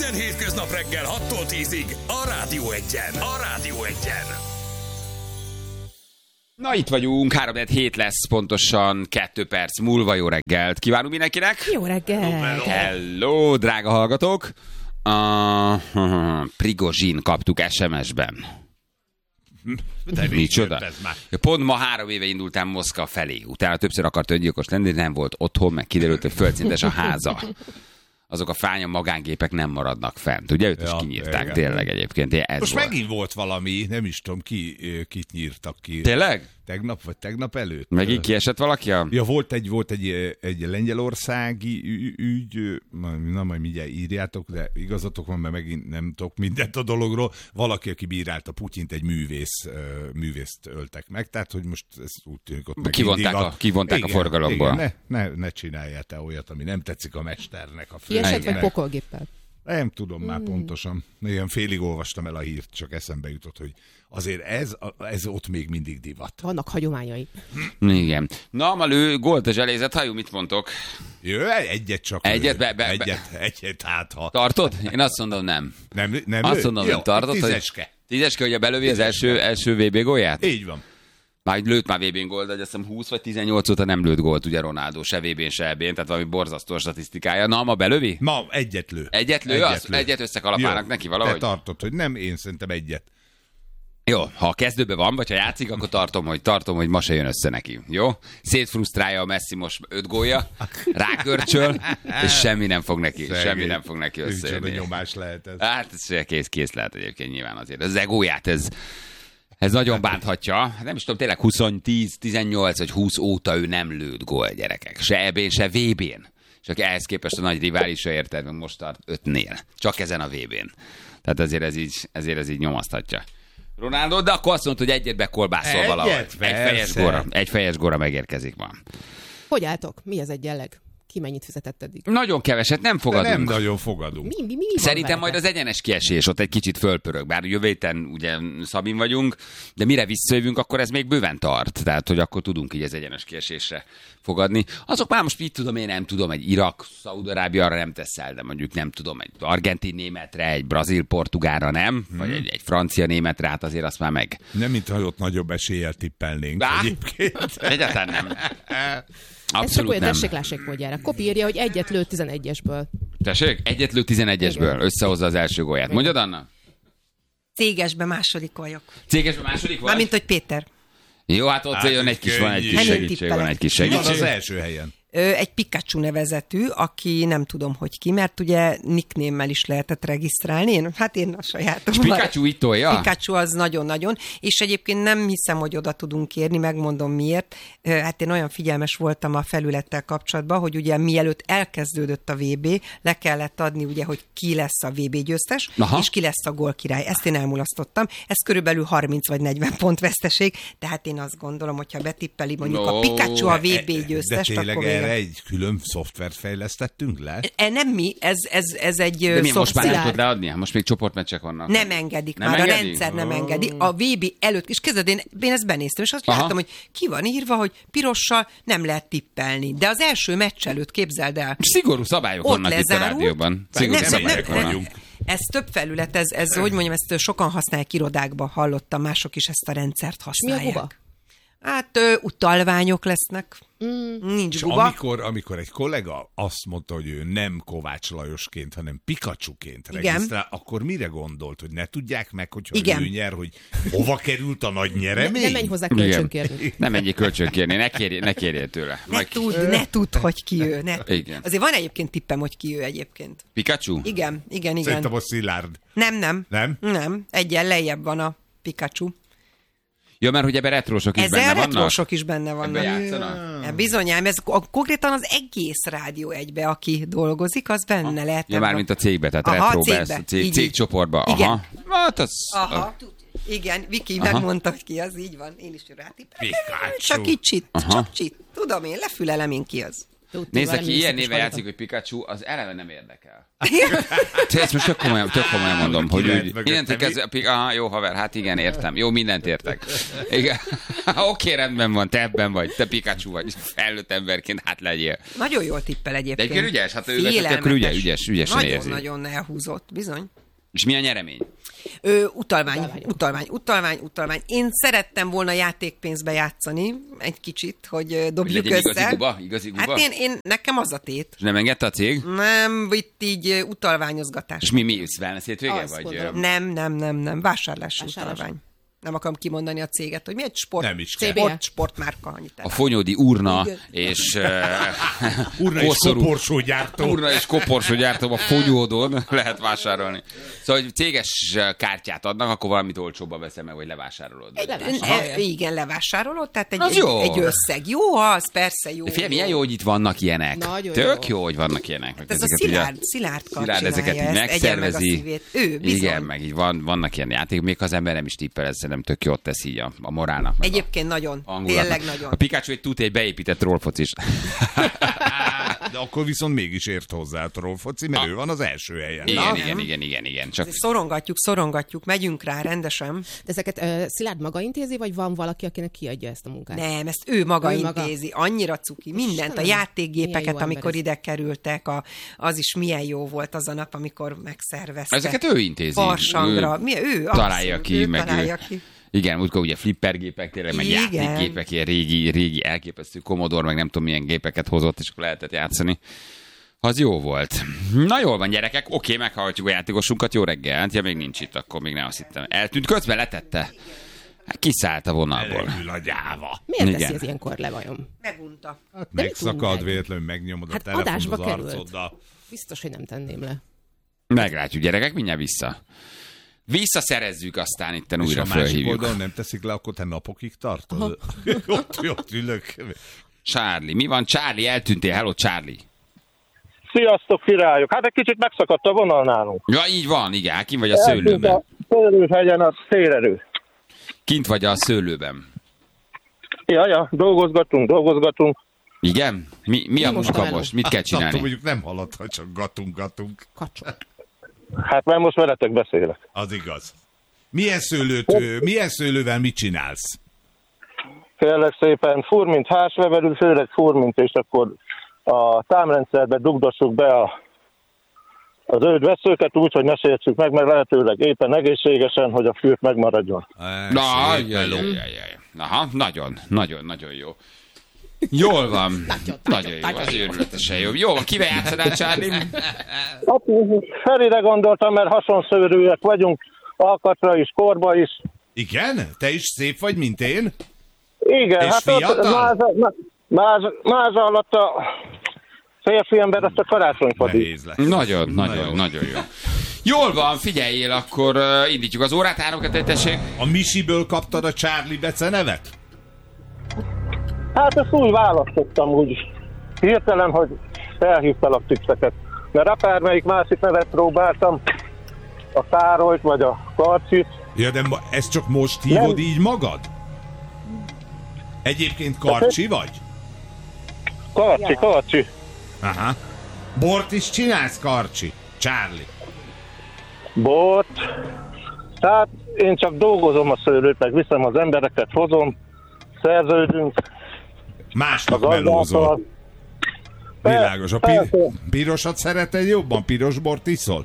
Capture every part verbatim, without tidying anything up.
Minden hétköznap reggel hattól tízig a Rádió Egyen. A Rádió Egyen. Na, itt vagyunk, három hét lesz, pontosan kettő perc múlva. Jó reggelt kívánunk mindenkinek! Jó reggelt! Hello, drága hallgatók! Uh, Prigozsin kaptuk es em es-ben. Micsoda? Pont ma három éve indultam Moszkva felé. Utána többször akart öngyilkos lenni, nem volt otthon, meg kiderült, hogy földszintes a háza. Azok a fánya magángépek nem maradnak fent. Ugye őt is ja, kinyírták, igen. Tényleg egyébként. Ez Most volt. Megint volt valami, nem is tudom, ki, kit nyírtak ki. Tényleg? Tegnap vagy tegnap előtt. Megint kiesett valaki? A... Ja, volt egy, volt egy, egy lengyelországi ügy, na majd mindjárt írjátok, de igazatok van, mert megint nem tudok mindent a dologról. Valaki, aki bírálta Putyint, egy művész, művészt öltek meg, tehát hogy most ez úgy tűnik ott kivonták, a, kivonták igen, a forgalomból. Igen, ne, ne, ne csináljál te olyat, ami nem tetszik a mesternek. A Kiesett vagy pokolgéppel? Nem tudom már mm. pontosan. Ilyen félig olvastam el a hírt, csak eszembe jutott, hogy azért ez, ez ott még mindig divat. Vannak hagyományai. Igen. Na, Malő, gólt a zselézet hajú, mit mondtok? Jó, egyet csak. Egyet, be, be, egyet, be. egyet, hát ha. Tartod? Én azt mondom, nem. Nem, nem azt mondom, jó, nem tartod. Tízeske. Hogy, tízeske, hogy a belövi az első, első vé bé gólját? Így van. Már lőtt már vé bén gólt, de azt hiszem húsz vagy tizennyolc óta nem lőtt gólt, ugye Ronaldo, se vé bén, se é bén, tehát valami borzasztó statisztikája. Na, ma belövi? Ma egyet lő. Egyet lő? Egyet, az, lő. Egyet összekalapálnak neki valahogy? Te tartod, hogy nem, én szerintem egyet. Jó, ha a kezdőben van, vagy ha játszik, akkor tartom, hogy tartom, hogy ma se jön össze neki. Jó? Szétfrusztrálja a Messi most öt gólja, rákörcsöl, és semmi nem fog neki, Szegény. semmi nem fog neki összejönni. Micsoda nyomás lehet ez. Hát ez kész, kész lehet egyébként nyilván azért. Az egóját, ez... Ez nagyon bánthatja. Nem is tudom, tényleg húsz, tíz, tizennyolc vagy húsz óta ő nem lőtt gól, gyerekek. Se é bén, se vé bén. Csak ehhez képest a nagy riválisa, érted, meg most tart ötnél. Csak ezen a vé bén. Tehát ezért ez így, ezért ez így nyomasztatja. Ronaldo, de akkor azt mondta, hogy egyet bekolbászol valahogy. Egy fejes góra, egy fejes góra megérkezik ma. Hogy álltok? Mi az egyenleg? Ki mennyit fizetett eddig? Nagyon keveset, nem fogadunk. De nem nagyon fogadunk. Mi, mi, mi Szerintem majd az egyenes kiesés ott egy kicsit fölpörög. Bár jövő héten ugye Szabin vagyunk, de mire visszajövünk, akkor ez még bőven tart. Tehát, hogy akkor tudunk így az egyenes kiesésre fogadni. Azok már most mit tudom, én nem tudom, egy Irak, Szaúd-Arábia arra nem teszel, de mondjuk nem tudom, egy argentin-németre, egy brazil-portugálra nem, hmm. vagy egy, egy francia-németre, hát azért azt már meg. Nem, mintha ott nagyobb eséllyel tippelnénk Bá? egyébként. Egyáltalán nem. Abszolút ez csak olyan tessék-lássék módjára. Kopi írja, hogy egyet lőtt tizenegyesből. Tessék? Egyet lőtt tizenegyesből. Igen. Összehozza az első gólját. Mondjad, Anna? Cégesben második vagyok. Cégesben második vagy? Mármint, hogy Péter. Jó, hát ott hát, jön egy kis, van egy kis segítség, van egy kis segítség. Van az első helyen. Egy Pikachu nevezetű, aki nem tudom, hogy ki, mert ugye nicknémmel is lehetett regisztrálni. Én, hát én a sajátom. És Pikachu itt tolja? Pikachu az nagyon-nagyon, és egyébként nem hiszem, hogy oda tudunk érni, megmondom miért. Hát én olyan figyelmes voltam a felülettel kapcsolatban, hogy ugye mielőtt elkezdődött a vé bé, le kellett adni ugye, hogy ki lesz a vé bé győztes, aha, és ki lesz a gólkirály. Ezt én elmulasztottam. Ez körülbelül harminc vagy negyven pont veszteség, tehát én azt gondolom, hogyha betippeli mondjuk no, a Pikachu a vé bé győztest, akkor erre egy külön szoftvert fejlesztettünk le? E, nem mi, ez, ez, ez egy de mi, most már nem tudod leadni? Most még csoportmeccsek vannak. Nem engedik nem már, engedi? A rendszer nem oh. engedi. A vé bé előtt, és kezded, én, én ezt benéztem, és azt aha, láttam, hogy ki van írva, hogy pirossal nem lehet tippelni. De az első meccs előtt képzeld el. Szigorú szabályok ott vannak lezárult, itt a rádióban. Szigorú nem, szabályok nem, vannak. nem, ez több felület, ez, ez hogy mondjam, ezt sokan használják irodákban, hallottam, mások is ezt a rendszert használják. Mi a guba? Hát ö, utalványok lesznek. Mm. Nincs és guba. Amikor, amikor egy kollega azt mondta, hogy ő nem Kovács Lajosként, hanem Pikachuként regisztrál, akkor mire gondolt, hogy ne tudják meg, hogyha igen, ő nyer, hogy hova került a nagy nyeremény? Ne, nem menj hozzá kölcsönkérni. Nem menjél kölcsönkérni, ne kérjél, ne kérjél tőle. Ne tudd, ne tudd, hogy ki ő. Ne igen. Azért van egyébként tippem, hogy ki ő egyébként. Pikachu? Igen, igen, igen. Szerintem a Szilárd. Nem, nem. Nem? Nem. Egyen lejjebb van a Pikachu. Ja, mert hogy ebben retrósok is Ezzel benne vannak? retrósok is benne vannak. Yeah. Bizonyám, ez konkrétan az egész Rádió egybe, aki dolgozik, az benne lehet. Ja, már mint a cégbe, tehát aha, retróbe, cégbe. Cég, cégcsoportba. Aha. Hát az, aha. Igen, Viki aha, megmondta, hogy ki az, így van. Én is rátippeltem. Pikachu. Csak kicsit, aha, csak kicsit. Tudom én, lefülelem én ki az. Nézd, aki ilyen néven játszik, hogy Pikachu, az eleve nem érdekel. Ezt most tök komolyan, tök komolyan mondom, hogy úgy, innentől kezdve, aha, jó haver, hát igen, értem. Jó, mindent értek. Igen. Oké, rendben van, te ebben vagy, te Pikachu vagy, felnőtt emberként, hát legyél. Nagyon jól tippel egyébként. De egyébként ügyes, hát ő tökre ügyes, ügyes, ügyesen érzi. Nagyon-nagyon elhúzott, bizony. És mi a nyeremény? Ö, utalvány, utalvány, utalvány, utalvány, utalvány. Én szerettem volna játékpénzbe játszani egy kicsit, hogy dobjuk hogy össze. Igazi guba? Igazi guba? Hát én, én, nekem az a tét. És nem engedte a cég? Nem, itt így utalványozgatás. És mi, mi, wellness hétvége? Vagy... Nem, nem, nem, nem, vásárlási utalvány. Nem akarom kimondani a céget, hogy mi egy sport, nem is sport sportmárka. Annyit a Fonyódi Urna igen. és uh, Urna és koporsógyártó. Urna és koporsógyártó a Fonyódon lehet vásárolni. Szóval, hogy céges kártyát adnak, akkor valamit olcsóbban veszem meg, vagy levásárolod. Le, igen, levásárolod, tehát egy, egy, egy összeg. Jó az, persze jó. De figyelj, milyen jó, hogy itt vannak ilyenek. Nagyon Tök jó. jó, hogy vannak ilyenek. Hát ez a szilárd, szilárd Szilárd ezeket így megszervezi. Ő, igen, meg így van, vannak ilyen játék, még az ember nem is tippel, ez nem tök jót tesz így a, a morálnak. Egyébként a nagyon, tényleg nagyon. A Pikachu egy tuti, egy beépített trollfocis. De akkor viszont mégis ért hozzá a trollfoci, mert a... ő van az első helyen. Igen, Na, igen, igen, igen, igen. Csak... Szorongatjuk, szorongatjuk, megyünk rá rendesen. De ezeket uh, Szilárd maga intézi, vagy van valaki, akinek kiadja ezt a munkát? Nem, ezt ő maga ő intézi. Maga. Annyira cuki. Mindent, a játékgépeket, amikor ide kerültek, a, az is milyen jó volt az a nap, amikor megszervezte. Ezeket ő intézi. Farsangra. Mi, ő találja abszolút, ki, ő meg találja ő. ki. Igen, útkor ugye flippergépek, tényleg, meg Igen. játékgépek, ilyen régi, régi elképesztő Commodore, meg nem tudom milyen gépeket hozott, és akkor lehetett játszani. Az jó volt. Na jól van, gyerekek, oké, meghallgatjuk a játékosunkat, jó reggelt, ja még nincs itt, akkor még nem azt hittem. Eltűnt, közben letette. Kiszállt a vonalból. Elengül a gyáva. Miért teszi ez ilyenkor le vajon? Megunta. Hát megszakad, véletlenül megnyomod hát a telefon az került. arcoddal. Biztos, hogy nem tenném le. Meglátjuk, gyerekek, mindjárt vissza. Visszaszerezzük, aztán itten újra fölhívjuk. És a másik oldalon nem teszik le, akkor te napokig tartod? ott, ott ülök. Charlie, mi van? Charlie, eltűntél. Hello, Charlie. Sziasztok, királyok! Hát egy kicsit megszakadt a vonal nálunk. Ja, így van, igen. Kint vagy a szőlőben. A szőlőhegyen a szélerő. Kint vagy a szőlőben. Ja, ja, dolgozgatunk, dolgozgatunk. Igen? Mi, mi a munka most? Mit kell csinálni? Attól mondjuk nem halad, ha csak gatunk-gatunk. Hát mert most veletek beszélek. Az igaz. Milyen szőlőt, milyen szőlővel mit csinálsz? Kérlek szépen, furmint hárslevelű, főleg furmint, és akkor a támrendszerbe dugdossuk be a, az zöld veszőket úgy, hogy ne sértsük meg, meg lehetőleg éppen egészségesen, hogy a fürt megmaradjon. Na, jaj, jaj, jaj. Aha, nagyon, nagyon, nagyon jó. Jól van. Nagyon, nagyon jó, az őrületesen jó. Jó, kivel játszanál, Charlie? Hát, Ferire gondoltam, mert hasonszőrűek vagyunk, alkatra is, korba is. Igen? Te is szép vagy, mint én? Igen, és hát fiatal? Ott máza, máza, máza alatt a férfi ember, azt a karácsonyfadi. Nagyon, nagyon, nagyon jó. Jól van, figyeljél, akkor uh, indítjuk az órát, háromat, tessék. A Misiből kaptad a Charlie becenevet? Hát ezt úgy választottam, úgy hirtelen, hogy felhívtalak tippeket. Mert akármelyik másik nevet próbáltam, a Károlyt vagy a Karcsit. Ja, de ma, ezt csak most hívod nem. Így magad? Egyébként Karcsi vagy? Karcsi, Karcsi. Aha. Bort is csinálsz, Karcsi? Charlie. Bort? Tehát én csak dolgozom a szőlőt, meg viszem az embereket, hozom, szerződünk. Másnak melózol. Világos. A pi- pirosat szereted jobban? Piros bort iszol?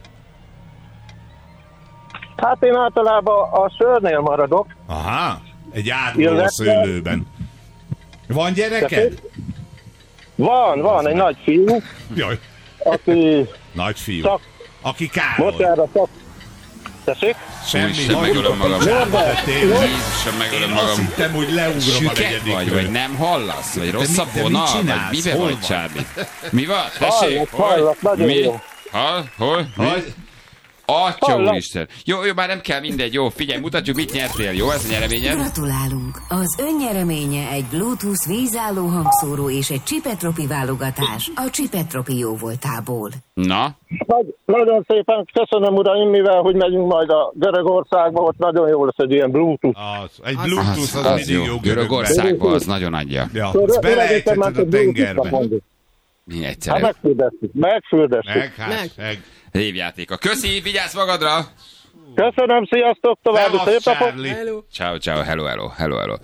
Hát én általában a sörnél maradok. Aha, egy áruló szőlőben. Van gyereked? Van, van, az egy meg. Nagy fiú. Jaj. Aki... Nagy fiú. Szak... Aki Károly. Bocsánat, szak... Tessék? Semmi. Sem megölöm magam. Sem megölöm magam. Azt hittem, hogy leugrom a negyedik vagy, vagy nem hallasz? Vagy rossz a vonal? Vagy mibe vagy, Charlie? Mi van? Tessék? Hallak, nagyon jó. Hol? Hol? Atya úristen. Jó, jó, már nem kell, mindegy. Jó, figyelj, mutatjuk, mit nyertél. Jó, ez a nyereményed? Gratulálunk! Az önnyereménye egy Bluetooth vízálló hangszóró és egy Csipetropi válogatás a Csipetropi jóvoltából. Na? Nagy, nagyon szépen köszönöm, uraim, mivel hogy megyünk majd a Görögországba, ott nagyon jó lesz egy ilyen Bluetooth. Az, egy Bluetooth az, az, az mindig jó. Görögországba az nagyon adja. Ja, azt belejteted a tengerbe. Mi egyszerű. Hát megfürdesszük, megfürdesszük. Meg, hát, meg. meg. Évjátéka. Köszi, vigyázz magadra! Köszönöm, sziasztok, további szép napot! Ciao, ciao, hello, hello, hello, hello.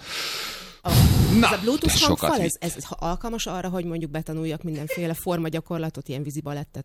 Na, ez a Bluetooth ez hangfal, sokat ez, ez alkalmas arra, hogy mondjuk betanuljak mindenféle formagyakorlatot, ilyen vízibalettet?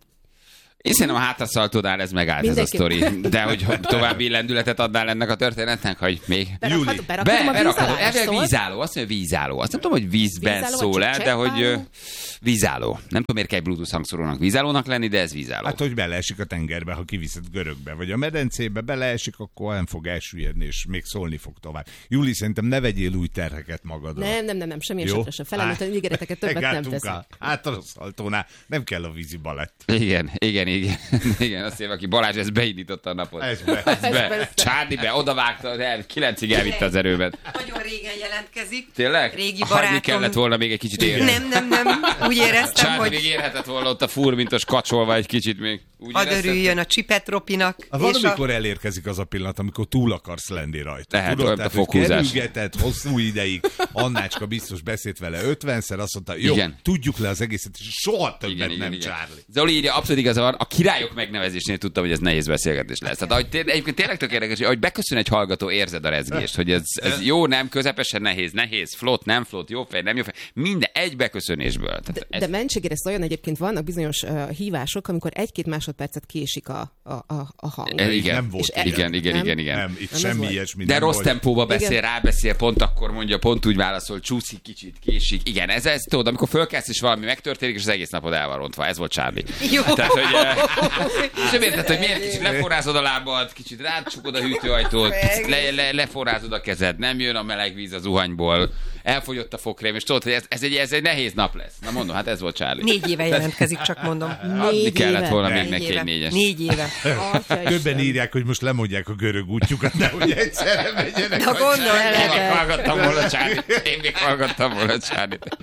Én szerintem a hátaszaltódál ez megállt Mindenki... ez a sztori, de hogy további lendületet adnál ennek a történetnek, hogy még... Berakhat, Be, berakhatom a berakhatom. vízálló, Elvileg vízálló, azt mondja vízálló. Azt nem tudom, hogy vízben Vízálló, szól el, de hogy ö, cseppálló? vízálló. Nem tudom, miért kell egy Bluetooth hangszorónak vízállónak lenni, de ez vízálló. Hát, hogy beleesik a tengerbe, ha kiviszed Görögbe, vagy a medencébe beleesik, akkor nem fog elsüllyedni, és még szólni fog tovább. Júli, szerintem ne vegyél új terheket magadra. Nem, nem, nem, nem, semmi esetre sem. Felelőtlen ígéreteket többet nem teszek. Hát a szaltónál nem kell a vízi balett. Igen, igen, igen. igen, azt mondja, aki Balázs, ez beindította a napot. Ez be. Ez be. Csárdi be, odavágta, de kilencig elvitte az erőmet. Nagyon régen jelentkezik. Tényleg? Régi Hagyni barátom. kellett volna még egy kicsit érni. Nem, nem, nem. Úgy éreztem, Csárdi hogy még érhetett volna ott a furmintos kacsolva egy kicsit még. Úgy hadd érezted? örüljön a Csipetropinak. Van, amikor a... elérkezik az a pillanat, amikor túl akarsz lenni rajta. Lehet, Tudod, olyan tehát, a hogy fokhúzás. kerülgetett hosszú ideig, Annácska biztos beszélt vele ötvenszer, azt mondta, jó, Igen. tudjuk le az egészet, és soha többet Igen, nem igen, igen. Charlie. Zoli írja, abszolút igaza van, a királyok megnevezésnél tudtam, hogy ez nehéz beszélgetés lesz. Tehát, ahogy té- egyébként tényleg tök érdekes, hogy ahogy beköszön egy hallgató, érzed a rezgést, hogy ez, ez jó, nem, közepesen nehéz, nehéz, flott, nem flott, jó fej, nem jó fej, minden egy beköszönésből. Tehát De, ez... de mentségére ezt olyan egyébként vannak bizonyos uh, hívások, amikor egy-két másodpercet késik a, a, a, a hang. E, igen, Nem volt És ilyen. igen, igen, Nem? igen, igen. Nem, itt Nem ez semmi volt. ilyesmi De nem rossz volt. tempóba beszél, Igen. rábeszél, pont akkor mondja, pont úgy válaszol, csúszik kicsit, késik. Igen, ez, ez tudod, amikor fölkelsz és valami megtörténik, és az egész napod el van rontva. Ez volt Charlie. Jó. Tehát, hogy, eh, és nem érted, hogy miért kicsit leforrázod a lábad, kicsit rácsukod a hűtőajtót, picit le, le, leforrázod a kezed, nem jön a meleg víz a zuhanyból, elfogyott a fokrém, és tudod, hogy ez, ez, egy, ez egy nehéz nap lesz. Na mondom, hát ez volt Charlie. Négy éve jelentkezik, csak mondom. Adni Négy kellett éve. volna még Négy neki éve. egy négyes. Négy éve. Többen írják, hogy most lemondják a görög útjukat, de hogy egyszerre megyenek. Na gondolj Én még el. hallgattam volna Charlie-t. Én még hallgattam volna Charlie-t.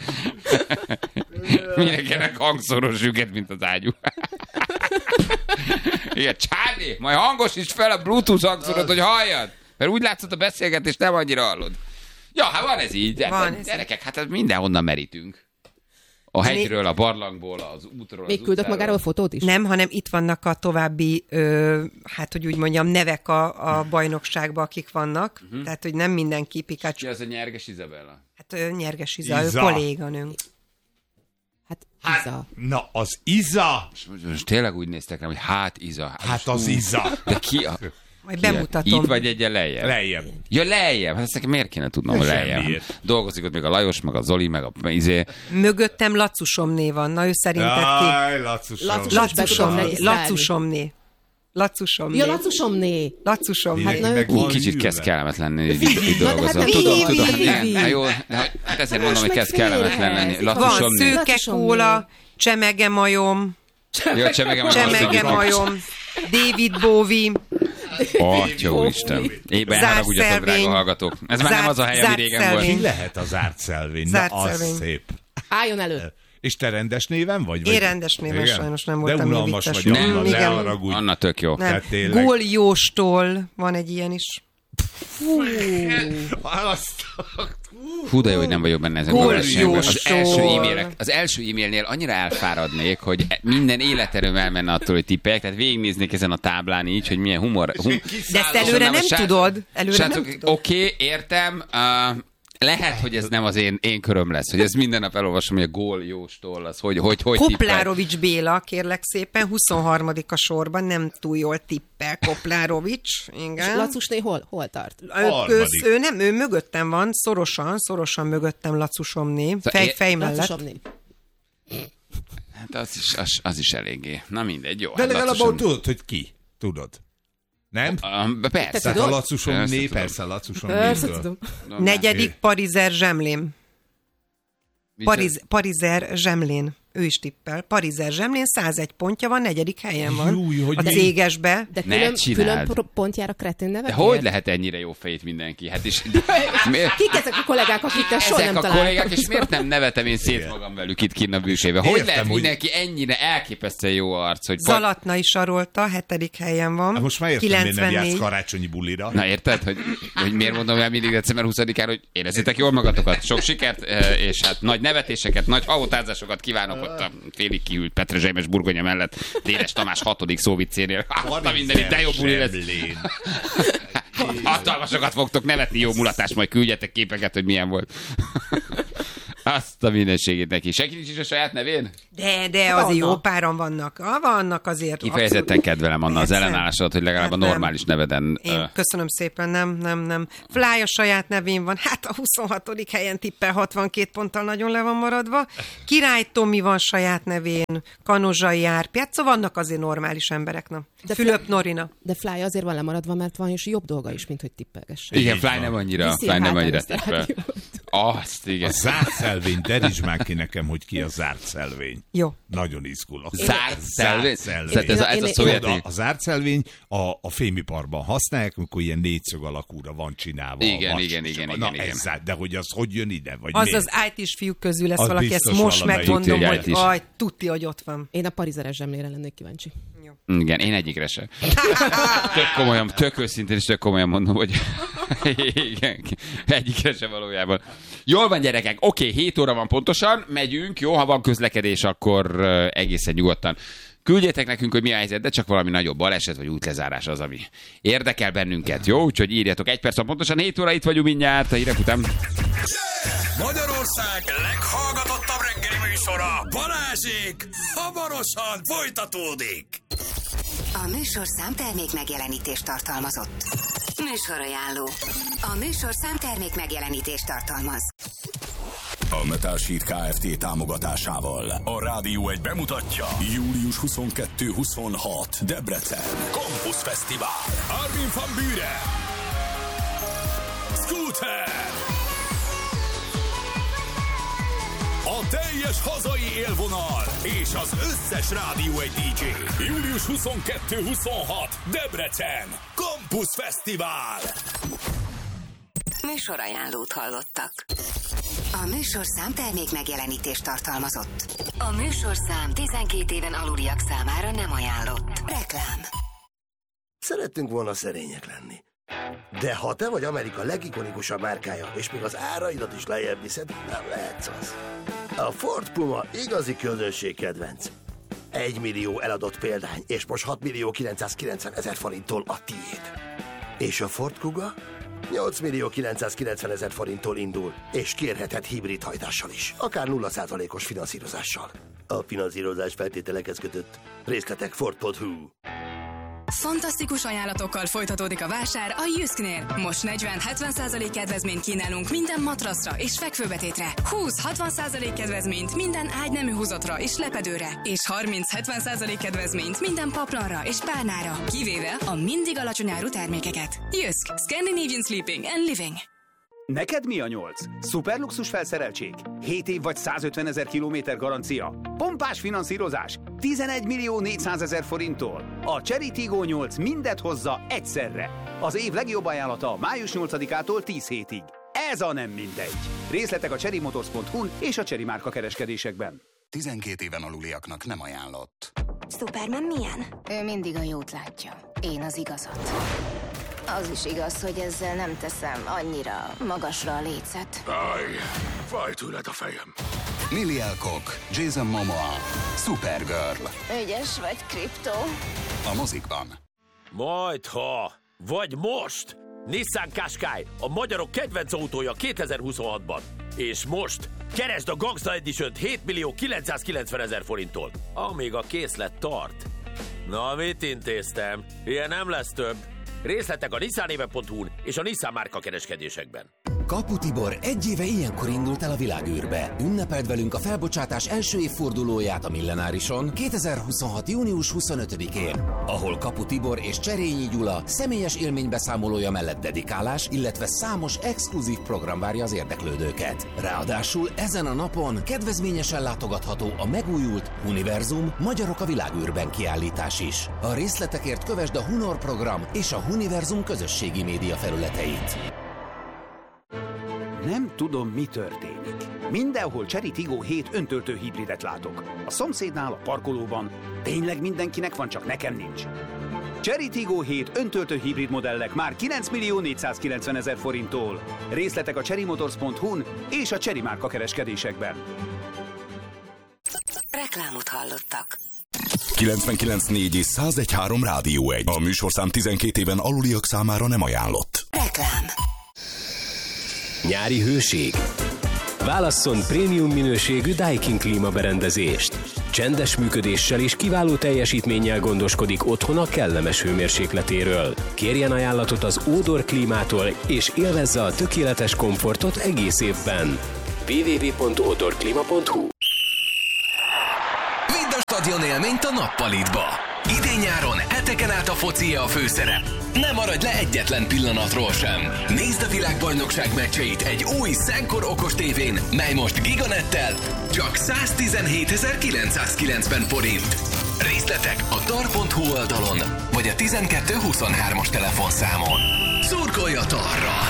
Mindenkinek hangszoros üget, mint az ágyú. Igen, Charlie, majd hangosíts fel a Bluetooth hangszorot, hogy halljad. Mert úgy látszott a beszélgetést, nem annyira hallod. Ja, hát van ez így. Van ez Gyerekek, hát mindenhonnan merítünk. A hegyről, a barlangból, az útról, Még az küldök utcáról. magáról fotót is? Nem, hanem itt vannak a további, ö, hát hogy úgy mondjam, nevek a, a bajnokságban, akik vannak. Uh-huh. Tehát, hogy nem mindenki Ki Pikachu. az a Nyerges Izabella? Hát ö, Nyerges Iza, ő Iza. kolléganőnk. Hát Iza. Na, az Iza! Most, most tényleg úgy néztek rám, hogy hát Iza. Hát az Iza. De ki a... Majd ki a- bemutatom. Itt vagy egyen lejjebb? Lejjebb. Ja, lejjebb. Hát ezt nekem miért kéne tudnom, hogy lejjebb? Semmiért. Dolgozik ott még a Lajos, meg a Zoli, meg a izé. Mögöttem Lacusomné van. Na, ő szerinted ki? Jaj, Lacusom. Lacusom. Lacusomné. Be tudom Lacusomné. Lacusomné. Ja, Lacusomné. Lacusomné. Mindenki Hát, meg na, Ú, van kicsit ülve. kezd kellemetlen lenni, hogy itt, itt dolgozom. hát Tudom, Vivi, tudom. Vivi, Nem, Vivi. na jó, de hát ezért mondom, hogy meg kezd kellemetlen lenni. félhez. Van Latusomni. szőke Lacusomné. kóla, csemege majom, Jó, csemegem a csemege majom, David Bowie, Atya úristen. Éppen Zárt haragudjatok, drága szelvény. hallgatók. Ez már nem Zárt- az a hely, ami zárt régen szelvény. volt. Ki lehet az zárt szelvény? Na, Zárt az szelvény. szép. Álljon elő. És te rendes néven vagy? Én vagy? rendes néven Igen? sajnos nem De voltam ilyen unalmas vicces. vagy, Nem, Anna, ne igen. haragudj. Anna tök jó. nem. Tehát tényleg. Gól Jóstól van egy ilyen is. Azt... Hú, de jó, hogy nem vagyok benne ezen a Gól versenyben. Az jósol. első, e-mailek, az első e-mailnél annyira elfáradnék, hogy minden életerőm elmenne attól, hogy tippelek, tehát végignéznék ezen a táblán így, hogy milyen humor... hum... De ezt előre nem tudod. Előre nem tudod. Oké, okay, értem. Uh, lehet, hogy ez nem az én, én köröm lesz, hogy ez minden nap elolvasom, hogy a gól jóstól, az hogy, hogy, hogy tippel. Koplárovics Béla, kérlek szépen, huszonharmadik a sorban, nem túl jól tippel Koplárovics. És Igen. Lacusné hol, hol tart? Ő, ő, Harmadik. ő nem, ő mögöttem van, szorosan, szorosan mögöttem Lacusomné, fej, én- fej mellett. Lacusomné. Hát az is, az, az is eléggé. Na mindegy, jó. De hát legalább Lacusom- tudod, hogy ki. Tudod. Nem? Um, persze. Tehát tudod? a Lacusom Persze né, tudom. persze, Lacusom Persze né. tudom. Negyedik Parizer Zsemlén. Micsoda? Pariz, Parizer Zsemlén. Ő is tippel. Parizer Zsemlén százegy pontja van, negyedik helyen van. Júj, hogy a mi? cégesbe. De Ne külön, csináld. külön pro- pontjára kretén De nevek? hogy lehet ennyire jó fejét mindenki? Hát és... miért- Kik ezek a kollégák, akikkel soha Ezek nem a találkozom? kollégák, és miért nem nevetem én szét magam velük itt kinn a bűsébe? Hogy Értem, lehet hogy- mindenki ennyire elképesztően jó arc, hogy... Zalatnai Sarolta, hetedik helyen van. Hát most már értem, miért nem játsz kilencvennégy. karácsonyi bulira. Na érted, hogy, hogy miért mondom el mindig december huszadikán, hogy érezzétek jól magatokat, sok sikert, eh, és hát nagy nevetéseket, nagy havotázásokat kívánok ott a félig kihűlt petrezselymes burgonya mellett Dénes Tamás hatodik szóviccénél. Hatta mindenit, de jobb buli lesz. Hatalmasokat fogtok nevetni, jó mulatás, majd küldjetek képeket, hogy milyen volt. Azt a mindenségét neki. Senki nincs is a saját nevén? De, de azért jó páran vannak. Ah, vannak azért. Kifejezetten abszolút kedvelem, Anna, az ellenállásodat, hogy legalább hát a normális nem. neveden... Én uh... köszönöm szépen, nem, nem, nem. Fly a saját nevén van, hát a huszonhatodik helyen tippel hatvankét ponttal nagyon le van maradva. Király Tomi van saját nevén, Kanozsai Árpiát, szóval vannak azért normális emberek, na. De Fülöp Norina. De Fly azért van lemaradva, mert van is jobb dolga is, mint hogy tippelgessen. Igen, Fly nem annyira, Fly nem annyira tippel. Azt, igen. A zárt szelvény, derítsd már ki nekem, hogy ki a zárt szelvény. Jó. Nagyon izgulok. Zárt szelvény? szelvény. Ez a, ez a szovjeti. A, a zárt szelvény a, a fémiparban használják, amikor ilyen négyszög alakúra van csinálva. Igen, igen, igen, igen, Na, igen. Ez zárt, de hogy az hogy jön ide? Vagy az miért? az í té-s fiúk közül lesz az valaki, ezt most megmondom, tuti, hogy aj, tuti, hogy ott van. Én a parizeres zsemlére lennék kíváncsi. Jó. Igen, én egyikre sem. Tök komolyan, tök őszintén és tök komolyan mondom, hogy igen, egyikre sem valójában. Jól van, gyerekek, oké, hét óra van pontosan, megyünk, jó, ha van közlekedés, akkor egészen nyugodtan. Küldjétek nekünk, hogy mi a helyzet, de csak valami nagyobb baleset vagy útlezárás az, ami érdekel bennünket, jó? Úgyhogy írjatok egy perc, pontosan hét óra, itt vagyunk mindjárt, a hírek után. Magyarország leghallgatottabb reggeli műsora, Balázsék, hamarosan folytatódik. A műsorszám termék megjelenítést tartalmazott. Műsorajánló. A műsorszám termék megjelenítést tartalmaz. A Metal Sheet Kft. Támogatásával a Rádió egy bemutatja július huszonkettő huszonhat Debrecen Campus Fesztivál. Armin van Buuren, Scooter, a teljes hazai élvonal és az összes Rádió egy dé dzsé. július huszonkettő huszonhat Debrecen Campus Fesztivál. Műsorajánlót hallottak. A műsorszám termék megjelenítést tartalmazott. A műsorszám tizenkét éven aluliak számára nem ajánlott. Reklám. Szerettünk volna szerények lenni. De ha te vagy Amerika legikonikusabb márkája, és még az áraidat is lejjebb viszed, nem lehetsz az. A Ford Puma igazi közönség kedvenc. Egy millió eladott példány, és most hat millió kilencszázkilencven ezer forinttól a tiéd. És a Ford Kuga? nyolc millió kilencszázkilencven ezer forinttól indul, és kérheted hibrid hajtással is, akár nulla százalékos finanszírozással. A finanszírozás feltételekhez kötött. Részletek ford pont hu. Fantasztikus ajánlatokkal folytatódik a vásár a Jysknél. Most negyven-hetven százalék kedvezményt kínálunk minden matraszra és fekvőbetétre. húsz-hatvan százalék kedvezményt minden ágynemű húzatra és lepedőre. És harminc-hetven százalék kedvezményt minden paplanra és párnára. Kivéve a mindig alacsony áru termékeket. Jysk. Scandinavian Sleeping and Living. Neked mi a nyolc? Szuperluxus felszereltség? hét év vagy százötven ezer kilométer garancia? Pompás finanszírozás? tizenegy millió négyszázezer forinttól? A Chery Tiggo nyolc mindet hozza egyszerre. Az év legjobb ajánlata május nyolcadikától tíz hétig. Ez a nem mindegy. Részletek a chery motors pont hu-n és a Chery márka kereskedésekben. tizenkét éven aluliaknak nem ajánlott. Superman milyen? Ő mindig a jót látja. Én az igazat. Az is igaz, hogy ezzel nem teszem annyira magasra a lécet. Aj, fáj tőled a fejem. Lily Alcock, Jason Momoa, Supergirl. Ügyes vagy, Krypto? A mozikban. Majdha, vagy most! Nissan Qashqai, a magyarok kedvenc autója kétezer-huszonhatban. És most keresd a Gangsta Edition-t hét millió kilencszázkilencven ezer forinttól, amíg a készlet tart. Na, mit intéztem? Ilyen nem lesz több. Részletek a nissanéve pont hu-n és a Nissan márka kereskedésekben. Kapu Tibor egy éve ilyenkor indult el a világűrbe. Ünnepeld velünk a felbocsátás első évfordulóját a Millenárison kétezer-huszonhat. június huszonötödikén, ahol Kapu Tibor és Cserényi Gyula személyes élménybeszámolója mellett dedikálás, illetve számos exkluzív program várja az érdeklődőket. Ráadásul ezen a napon kedvezményesen látogatható a megújult Univerzum Magyarok a világűrben kiállítás is. A részletekért kövesd a Hunor program és a Univerzum közösségi média felületeit. Nem tudom, mi történik. Mindenhol Chery Tiggo hét öntöltő hibridet látok. A szomszédnál, a parkolóban. Tényleg mindenkinek van, csak nekem nincs. Chery Tiggo hét öntöltő hibrid modellek már kilenc millió négyszázkilencven ezer forinttól. Részletek a chery motors pont hu-n és a Chery márka kereskedésekben. Reklámot hallottak. kilencvenkilenc négy és százegy három Rádió egy. A műsorszám tizenkét éven aluliak számára nem ajánlott. Reklám. Nyári hőség? Válasszon prémium minőségű Daikin klímaberendezést. Csendes működéssel és kiváló teljesítménnyel gondoskodik otthona kellemes hőmérsékletéről. Kérjen ajánlatot az Odor Klímától, és élvezze a tökéletes komfortot egész évben. double-u double-u double-u pont odor klima pont hu. Vidd a stadion élményt a Nappalitba. Idén-nyáron heteken át a focia a főszerep. Ne maradj le egyetlen pillanatról sem. Nézd a világbajnokság meccseit egy új Szenkor okos tévén, mely most Giganettel csak száztizenhétezer-kilencszázkilencven forint. Részletek a tar pont hu oldalon, vagy a tizenkettő huszonhármas telefonszámon. Szurkolj a Tarral!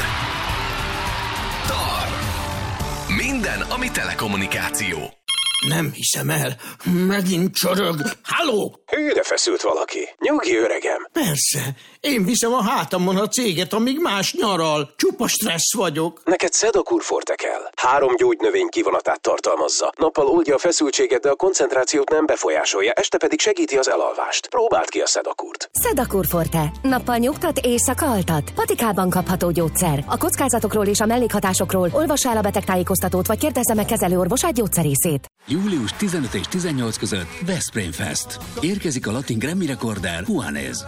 Tar. Minden, ami telekommunikáció. Nem hiszem el. Megint csorog. Halló? Hűre feszült valaki. Nyugi, öregem. Persze. Én viszem a hátamon a céget, amíg más nyaral. Csupa stressz vagyok. Neked Sedakur Forte kell. Három gyógynövény kivonatát tartalmazza. Nappal oldja a feszültséget, de a koncentrációt nem befolyásolja, este pedig segíti az elalvást. Próbáld ki a Sedakurt. Sedakur Forte. Nappal nyugtat, éjszaka altat. Patikában kapható gyógyszer. A kockázatokról és a mellékhatásokról olvassa el a betegtájékoztatót, vagy kérdezze meg kezelőorvosát, gyógyszerészét. július tizenötödike és tizennyedike között Veszprém Fest. Érkezik a latin Grammy rekorder Juanes.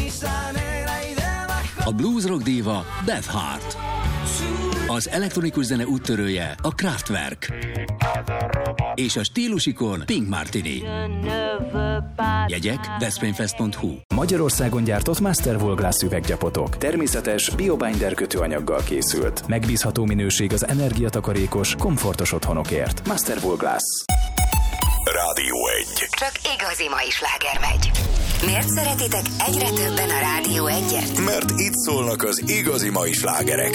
A blues rock díva Beth Hart. Az elektronikus zene úttörője a Kraftwerk. És a stílusikon Pink Martini. Jegyek veszprémfest pont hu. Magyarországon gyártott Masterwool Glass üveggyapotok. Természetes, biobinder kötőanyaggal készült. Megbízható minőség az energiatakarékos, komfortos otthonokért. Masterwool Glass. Rádió egy. Csak igazi mai sláger megy. Miért szeretitek egyre többen a Rádió egyet? Mert itt szólnak az igazi mai slágerek.